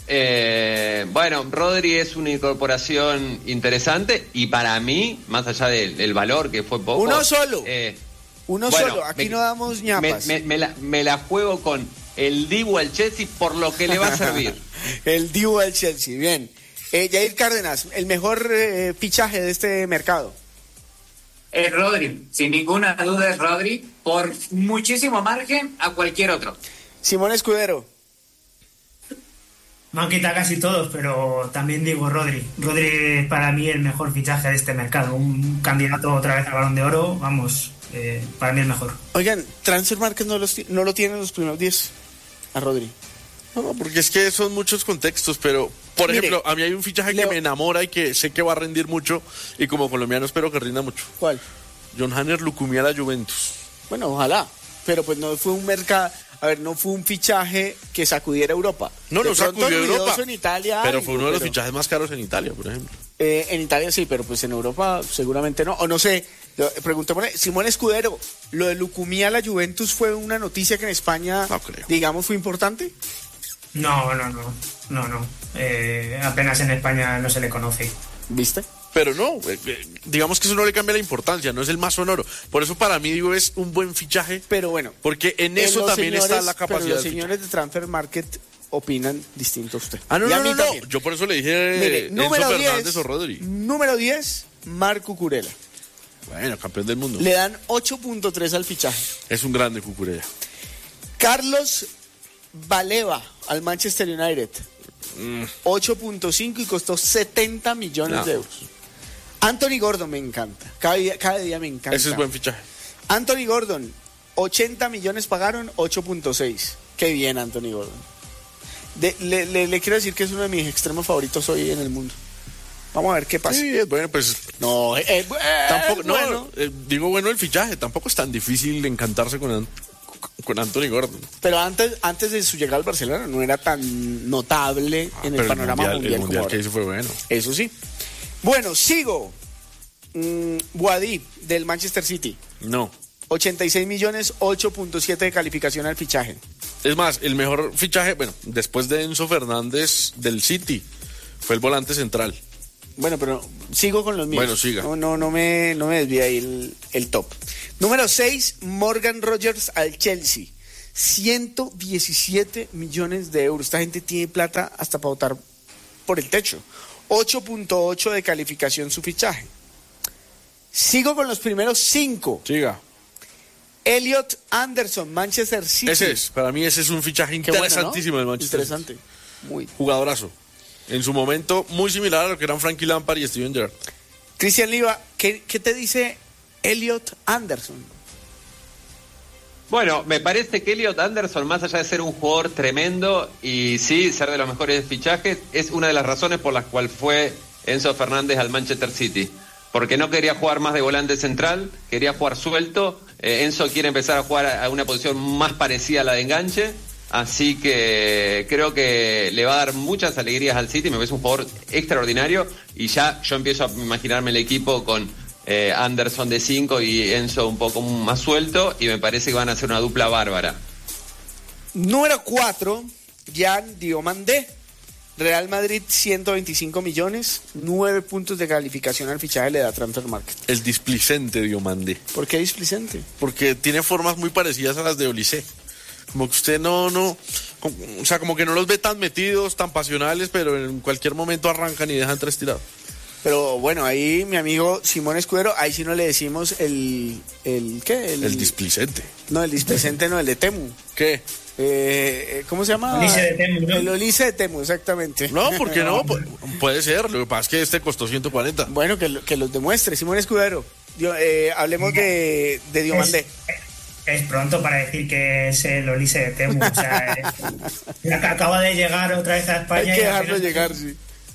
[SPEAKER 18] Rodri es una incorporación interesante y para mí, más allá del valor que fue poco...
[SPEAKER 5] Uno solo, aquí no damos ñapas.
[SPEAKER 18] Me la juego con el Dibu al Chelsea por lo que le va a servir.
[SPEAKER 5] El Dibu al Chelsea, bien. Jair Cárdenas, el mejor fichaje de este mercado.
[SPEAKER 19] Es Rodri, sin ninguna duda es Rodri, por muchísimo margen a cualquier otro.
[SPEAKER 5] Simón Escudero.
[SPEAKER 20] Me han quitado casi todos, pero también digo Rodri. Rodri es para mí el mejor fichaje de este mercado. Un candidato otra vez al Balón de Oro, vamos, para mí el mejor.
[SPEAKER 5] Oigan, Transfer Market no lo tienen los primeros 10 a Rodri.
[SPEAKER 17] No, porque es que son muchos contextos, pero... Por ejemplo, a mí hay un fichaje que me enamora y que sé que va a rendir mucho, y como colombiano espero que rinda mucho.
[SPEAKER 5] ¿Cuál?
[SPEAKER 17] John Hanner Lucumí a la Juventus.
[SPEAKER 5] Bueno, ojalá, pero pues no fue un mercado, no fue un fichaje que sacudiera Europa.
[SPEAKER 17] No sacudió Europa,
[SPEAKER 5] en Italia,
[SPEAKER 17] pero fue uno de los fichajes más caros en Italia, por ejemplo.
[SPEAKER 5] En Italia sí, pero pues en Europa seguramente no, o no sé. Preguntémosle, Simón Escudero, ¿lo de Lucumí a la Juventus fue una noticia que en España, digamos, fue importante?
[SPEAKER 20] No. Apenas en España no se le conoce.
[SPEAKER 5] ¿Viste?
[SPEAKER 17] Pero no, digamos que eso no le cambia la importancia, no es el más sonoro. Por eso para mí, digo, es un buen fichaje.
[SPEAKER 5] Pero bueno.
[SPEAKER 17] Porque en eso también está la capacidad.
[SPEAKER 5] Pero los señores de Transfer Market opinan distinto a usted.
[SPEAKER 17] No. Yo por eso le dije Enzo Fernández o Rodri.
[SPEAKER 5] Número 10, Marc Cucurella.
[SPEAKER 17] Bueno, campeón del mundo.
[SPEAKER 5] Le dan 8.3 al fichaje.
[SPEAKER 17] Es un grande Cucurella.
[SPEAKER 5] Carlos Baleva al Manchester United. 8.5 y costó 70 millones de euros. Anthony Gordon me encanta. Cada día me encanta.
[SPEAKER 17] Ese es buen fichaje.
[SPEAKER 5] Anthony Gordon, 80 millones pagaron, 8.6. Qué bien, Anthony Gordon. Le quiero decir que es uno de mis extremos favoritos hoy en el mundo. Vamos a ver qué pasa.
[SPEAKER 17] Sí, bueno, pues.
[SPEAKER 5] No,
[SPEAKER 17] tampoco.
[SPEAKER 5] Bueno.
[SPEAKER 17] Digo, bueno, el fichaje. Tampoco es tan difícil encantarse con Anthony Gordon.
[SPEAKER 5] Pero antes de su llegada al Barcelona no era tan notable en el panorama mundial.
[SPEAKER 17] El mundial que hizo fue bueno.
[SPEAKER 5] Eso sí. Bueno, sigo. Boadí del Manchester City.
[SPEAKER 17] No.
[SPEAKER 5] 86 millones, 8.7 de calificación al fichaje.
[SPEAKER 17] Es más, el mejor fichaje, bueno, después de Enzo Fernández del City, fue el volante central.
[SPEAKER 5] Bueno, pero sigo con los míos.
[SPEAKER 17] Bueno, siga.
[SPEAKER 5] No me desvía ahí el top. Número 6, Morgan Rogers al Chelsea. 117 millones de euros. Esta gente tiene plata hasta para botar por el techo. 8.8 de calificación su fichaje. Sigo con los primeros 5.
[SPEAKER 17] Siga.
[SPEAKER 5] Elliot Anderson, Manchester City.
[SPEAKER 17] Para mí ese es un fichaje interesantísimo, bueno, ¿no? Del Manchester.
[SPEAKER 5] Interesante. Muy.
[SPEAKER 17] Jugadorazo. En su momento, muy similar a lo que eran Frankie Lampard y Steven Gerrard.
[SPEAKER 5] Cristian Liva, ¿qué te dice Elliot Anderson?
[SPEAKER 18] Bueno, me parece que Elliot Anderson, más allá de ser un jugador tremendo y sí, ser de los mejores fichajes, es una de las razones por las cuales fue Enzo Fernández al Manchester City. Porque no quería jugar más de volante central, quería jugar suelto. Enzo quiere empezar a jugar a una posición más parecida a la de enganche. Así que creo que le va a dar muchas alegrías al City. Me parece un jugador extraordinario. Y ya yo empiezo a imaginarme el equipo con Anderson de 5 y Enzo un poco más suelto. Y me parece que van a ser una dupla bárbara.
[SPEAKER 5] Número 4, Jan Diomandé. Real Madrid, 125 millones, 9 puntos de calificación al fichaje le da Transfer Market.
[SPEAKER 17] El displicente Diomandé.
[SPEAKER 5] ¿Por qué displicente?
[SPEAKER 17] Porque tiene formas muy parecidas a las de Olise. Como que usted o sea, como que no los ve tan metidos, tan pasionales, pero en cualquier momento arrancan y dejan 3 tirados.
[SPEAKER 5] Pero bueno, ahí mi amigo Simón Escudero, ahí sí no le decimos el ¿qué?
[SPEAKER 17] El displicente.
[SPEAKER 5] No, el displicente no, el de Temu.
[SPEAKER 17] ¿Qué?
[SPEAKER 5] ¿Cómo se llama?
[SPEAKER 20] Olise de Temu, ¿no?
[SPEAKER 5] El Olise de Temu, exactamente.
[SPEAKER 17] No, ¿por qué no? Puede ser, lo que pasa es que este costó 140.
[SPEAKER 5] Bueno, que los demuestre, Simón Escudero. Hablemos de Diomandé.
[SPEAKER 20] Es pronto para decir que es el Olise de Temu. O sea, acaba de llegar otra vez a España.
[SPEAKER 5] Hay que dejarlo llegar, sí.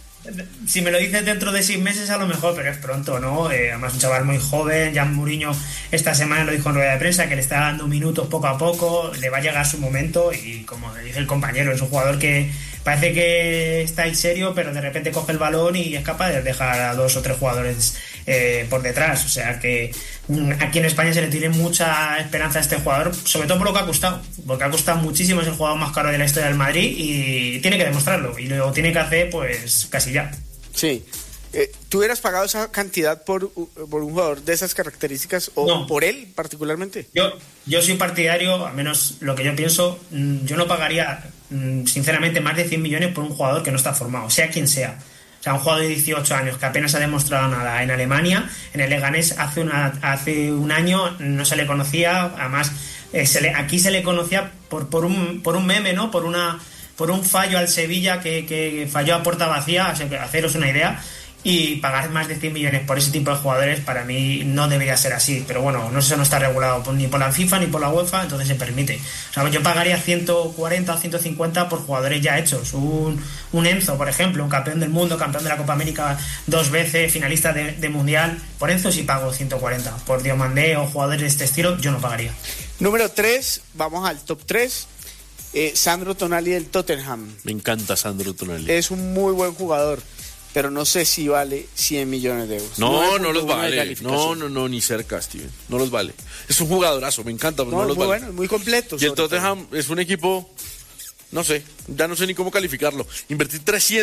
[SPEAKER 20] Si me lo dices dentro de 6 meses a lo mejor, pero es pronto, ¿no? Además un chaval muy joven. Jan Mourinho esta semana lo dijo en rueda de prensa, que le está dando minutos poco a poco, le va a llegar su momento y como le dice el compañero, es un jugador que parece que está en serio, pero de repente coge el balón y es capaz de dejar a 2 o 3 jugadores por detrás. O sea que aquí en España se le tiene mucha esperanza a este jugador, sobre todo por lo que ha costado, porque ha costado muchísimo, es el jugador más caro de la historia del Madrid y tiene que demostrarlo y lo tiene que hacer pues casi ya.
[SPEAKER 5] Sí. ¿Tú hubieras pagado esa cantidad por un jugador de esas características o no, por él particularmente?
[SPEAKER 20] Yo soy partidario, al menos lo que yo pienso, yo no pagaría sinceramente más de 100 millones por un jugador que no está formado, sea quien sea. O sea, un jugador de 18 años que apenas ha demostrado nada en Alemania, en el Leganés hace un año no se le conocía, además aquí se le conocía por un meme, ¿no? Por un fallo al Sevilla que falló a puerta vacía, o sea, haceros una idea. Y pagar más de 100 millones por ese tipo de jugadores para mí no debería ser así, pero bueno, eso no está regulado ni por la FIFA ni por la UEFA, entonces se permite. O sea, yo pagaría 140 o 150 por jugadores ya hechos. Un Enzo, por ejemplo, un campeón del mundo, campeón de la Copa América 2 veces, finalista de Mundial. Por Enzo sí pago 140. Por Diomandé o jugadores de este estilo yo no pagaría.
[SPEAKER 5] Número 3, vamos al top 3. Sandro Tonali del Tottenham.
[SPEAKER 17] Me encanta Sandro Tonali.
[SPEAKER 5] Es un muy buen jugador, pero no sé si vale 100 millones de euros.
[SPEAKER 17] No los vale. No, ni cerca, Steven. No los vale. Es un jugadorazo, me encanta, pero no los
[SPEAKER 5] muy
[SPEAKER 17] vale.
[SPEAKER 5] Bueno, muy completo.
[SPEAKER 17] Y el Tottenham es un equipo, no sé ni cómo calificarlo. Invertir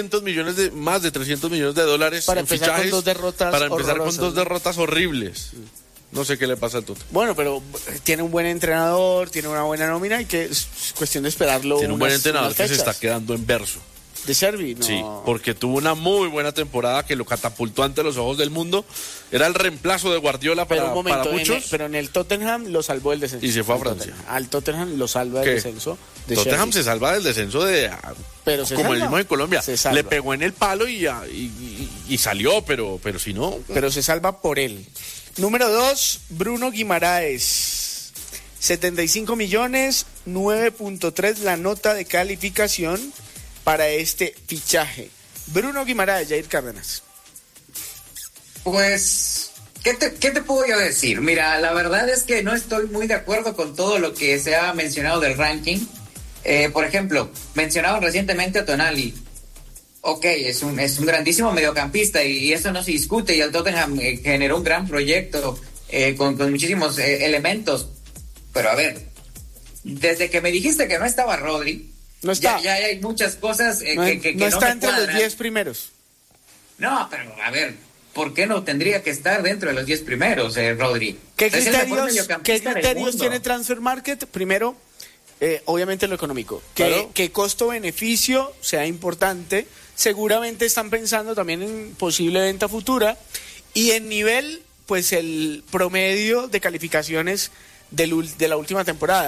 [SPEAKER 17] más de 300 millones de dólares
[SPEAKER 5] para
[SPEAKER 17] en
[SPEAKER 5] empezar
[SPEAKER 17] fichajes
[SPEAKER 5] con 2 derrotas
[SPEAKER 17] para empezar con 2 derrotas horribles. No sé qué le pasa al Tottenham.
[SPEAKER 5] Bueno, pero tiene un buen entrenador, tiene una buena nómina y que es cuestión de esperarlo.
[SPEAKER 17] Tiene un buen entrenador que se está quedando en verso.
[SPEAKER 5] ¿De Servi? No.
[SPEAKER 17] Sí, porque tuvo una muy buena temporada que lo catapultó ante los ojos del mundo. Era el reemplazo de Guardiola para muchos.
[SPEAKER 5] Pero en el Tottenham lo salvó el descenso.
[SPEAKER 17] Y se fue a Francia.
[SPEAKER 5] Al Tottenham lo salva el descenso.
[SPEAKER 17] Tottenham se salva del descenso
[SPEAKER 5] pero
[SPEAKER 17] como el mismo en Colombia. Le pegó en el palo y salió, pero si no.
[SPEAKER 5] Pero se salva por él. Número 2, Bruno Guimaraes. 75 millones, 9.3 la nota de calificación para este fichaje. Bruno Guimaraes, Jair Cárdenas.
[SPEAKER 19] Pues, ¿qué te puedo yo decir? Mira, la verdad es que no estoy muy de acuerdo con todo lo que se ha mencionado del ranking. Por ejemplo, mencionaban recientemente a Tonali. Ok, es un grandísimo mediocampista y eso no se discute, y el Tottenham generó un gran proyecto con muchísimos elementos. Pero a ver, desde que me dijiste que no estaba Rodri,
[SPEAKER 5] no está.
[SPEAKER 19] Ya hay muchas cosas que
[SPEAKER 5] no está
[SPEAKER 19] me
[SPEAKER 5] entre
[SPEAKER 19] cuadran.
[SPEAKER 5] Los 10 primeros.
[SPEAKER 19] No, pero a ver, ¿por qué no tendría que estar dentro de los 10 primeros, Rodri?
[SPEAKER 5] ¿Qué criterios tiene Transfer Market? Primero, obviamente lo económico.
[SPEAKER 17] Claro.
[SPEAKER 5] Que costo-beneficio sea importante. Seguramente están pensando también en posible venta futura. Y en nivel, pues el promedio de calificaciones de la última temporada.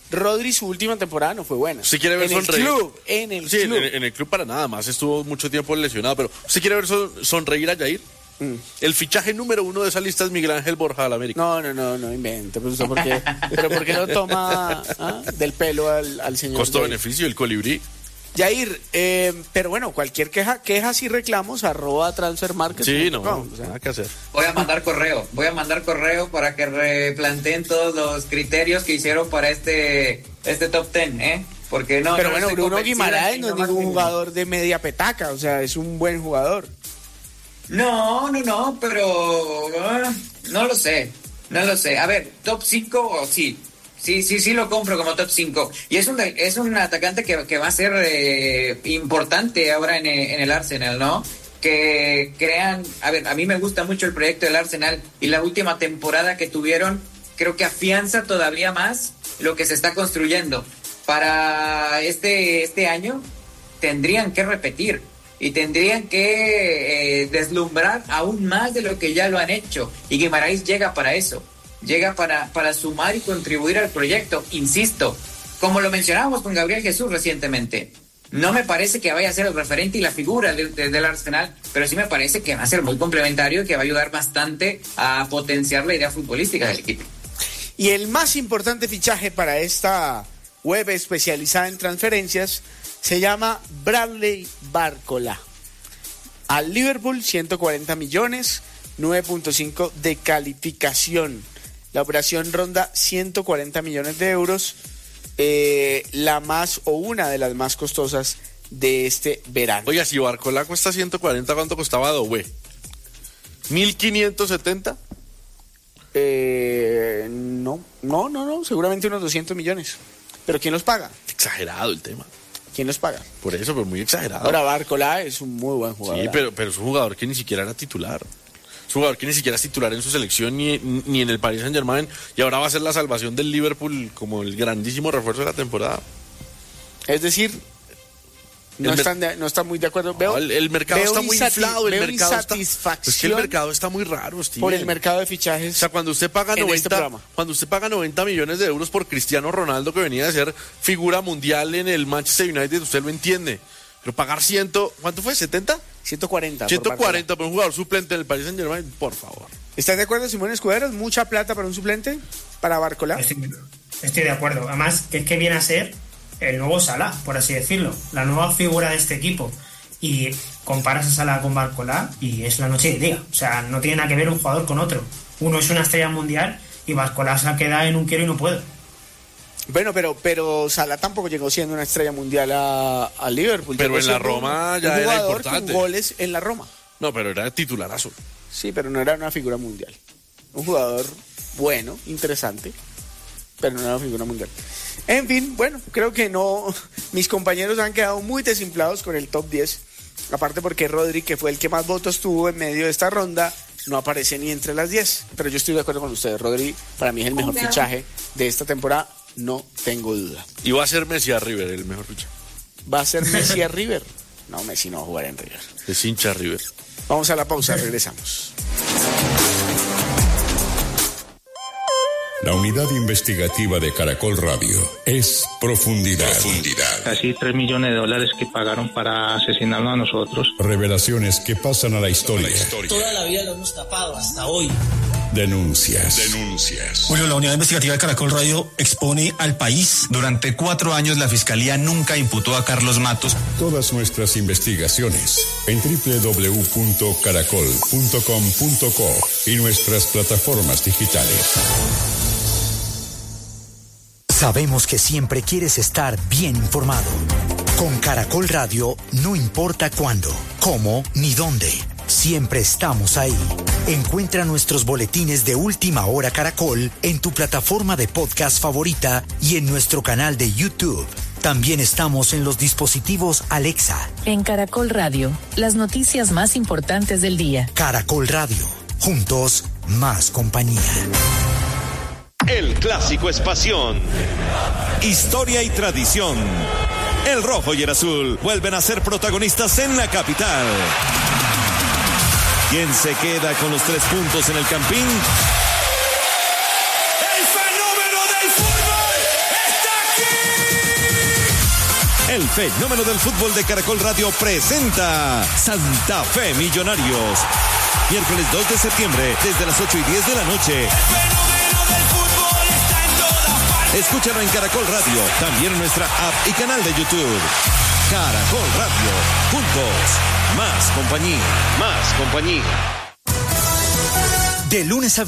[SPEAKER 5] Rodri su última temporada no fue buena.
[SPEAKER 17] ¿Usted quiere ver sonreír?
[SPEAKER 5] En el
[SPEAKER 17] club.
[SPEAKER 5] En
[SPEAKER 17] el club para nada más. Estuvo mucho tiempo lesionado. Pero ¿usted quiere ver sonreír a Jair? El fichaje número 1 de esa lista es Miguel Ángel Borja al América.
[SPEAKER 5] No invente. ¿Pero por qué no toma del pelo al señor?
[SPEAKER 17] Costo-beneficio, el colibrí.
[SPEAKER 5] Jair, pero bueno, cualquier quejas y reclamos @transfermarket.
[SPEAKER 17] Sí, nada que hacer.
[SPEAKER 19] Voy a mandar correo para que replanteen todos los criterios que hicieron para este top 10, porque no.
[SPEAKER 5] Pero bueno, Bruno Guimaraes no es ningún jugador de media petaca, o sea, es un buen jugador.
[SPEAKER 19] No, pero no lo sé. A ver, top 5 sí. Sí, lo compro como top 5. Y es un atacante que va a ser importante ahora en el Arsenal, ¿no? Que crean... A ver, a mí me gusta mucho el proyecto del Arsenal y la última temporada que tuvieron creo que afianza todavía más lo que se está construyendo. Para este año tendrían que repetir y tendrían que deslumbrar aún más de lo que ya lo han hecho. Y Guimaraes llega para eso. Llega para sumar y contribuir al proyecto, insisto, como lo mencionábamos con Gabriel Jesús recientemente. No me parece que vaya a ser el referente y la figura del Arsenal, pero sí me parece que va a ser muy complementario y que va a ayudar bastante a potenciar la idea futbolística del equipo.
[SPEAKER 5] Y el más importante fichaje para esta web especializada en transferencias se llama Bradley Barcola. Al Liverpool, 140 millones, 9.5 de calificación. La operación ronda 140 millones de euros, una de las más costosas de este verano.
[SPEAKER 17] Oiga, si Barcola cuesta 140, ¿cuánto costaba Doué? ¿1.570?
[SPEAKER 5] No, seguramente unos 200 millones. ¿Pero quién los paga?
[SPEAKER 17] Exagerado el tema.
[SPEAKER 5] ¿Quién los paga?
[SPEAKER 17] Por eso, pero muy exagerado.
[SPEAKER 5] Ahora, Barcola es un muy buen jugador.
[SPEAKER 17] Sí, pero es un jugador que ni siquiera era titular. Es un jugador que ni siquiera es titular en su selección ni en el Paris Saint-Germain, y ahora va a ser la salvación del Liverpool como el grandísimo refuerzo de la temporada.
[SPEAKER 5] Es decir, no están muy de acuerdo.
[SPEAKER 17] El mercado está muy inflado.
[SPEAKER 5] El mercado
[SPEAKER 17] es que el mercado está muy raro, Steven.
[SPEAKER 5] Por el mercado de fichajes.
[SPEAKER 17] O sea, cuando usted paga 90 millones de euros por Cristiano Ronaldo, que venía de ser figura mundial en el Manchester United, usted lo entiende. Pero pagar ¿cuánto fue? ¿70?
[SPEAKER 5] 140.
[SPEAKER 17] 140 por un jugador suplente del Paris Saint-Germain, por favor.
[SPEAKER 5] ¿Estás de acuerdo, Simón Escudero? ¿Mucha plata para un suplente? ¿Para Barcola?
[SPEAKER 20] Estoy de acuerdo. Además, que viene a ser el nuevo Salah, por así decirlo. La nueva figura de este equipo. Y comparas a Salah con Barcola y es la noche y el día. O sea, no tiene nada que ver un jugador con otro. Uno es una estrella mundial y Barcola se queda en un quiero y no puedo.
[SPEAKER 5] Bueno, pero Salah tampoco llegó siendo una estrella mundial a Liverpool.
[SPEAKER 17] Pero en la Roma ya era importante.
[SPEAKER 5] Con goles en la Roma.
[SPEAKER 17] No, pero era titularazo.
[SPEAKER 5] Sí, pero no era una figura mundial. Un jugador bueno, interesante, pero no era una figura mundial. En fin, bueno, creo que no. Mis compañeros han quedado muy desinflados con el top 10. Aparte porque Rodri, que fue el que más votos tuvo en medio de esta ronda, no aparece ni entre las 10. Pero yo estoy de acuerdo con ustedes. Rodri, para mí es el mejor fichaje de esta temporada. No tengo duda.
[SPEAKER 17] Y va a ser Messi a River el mejor fichaje.
[SPEAKER 5] ¿Va a ser Messi a River? No, Messi no va a jugar en River.
[SPEAKER 17] Es hincha River.
[SPEAKER 5] Vamos a la pausa, regresamos.
[SPEAKER 2] La unidad investigativa de Caracol Radio es Profundidad.
[SPEAKER 7] Casi $3 millones que pagaron para asesinarnos a nosotros.
[SPEAKER 2] Revelaciones que pasan a la historia.
[SPEAKER 8] Toda la vida lo hemos tapado hasta hoy.
[SPEAKER 2] Denuncias.
[SPEAKER 9] Julio, la unidad investigativa de Caracol Radio expone al país.
[SPEAKER 10] Durante 4 años la Fiscalía nunca imputó a Carlos Matos.
[SPEAKER 2] Todas nuestras investigaciones en www.caracol.com.co y nuestras plataformas digitales.
[SPEAKER 3] Sabemos que siempre quieres estar bien informado. Con Caracol Radio, no importa cuándo, cómo ni dónde. Siempre estamos ahí. Encuentra nuestros boletines de Última Hora Caracol en tu plataforma de podcast favorita y en nuestro canal de YouTube. También estamos en los dispositivos Alexa.
[SPEAKER 11] En Caracol Radio, las noticias más importantes del día.
[SPEAKER 3] Caracol Radio, juntos, más compañía.
[SPEAKER 28] El clásico es pasión, historia y tradición. El rojo y el azul vuelven a ser protagonistas en la capital. ¿Quién se queda con los 3 puntos en el Campín?
[SPEAKER 29] ¡El fenómeno del fútbol está
[SPEAKER 1] El fenómeno del fútbol de Caracol Radio presenta Santa Fe Millonarios. Miércoles 2 de septiembre, desde las 8:10 de la noche.
[SPEAKER 29] El fenómeno del fútbol está en todas partes.
[SPEAKER 1] Escúchalo en Caracol Radio, también en nuestra app y canal de YouTube. Caracol Radio, juntos, más compañía, más compañía.
[SPEAKER 3] De lunes a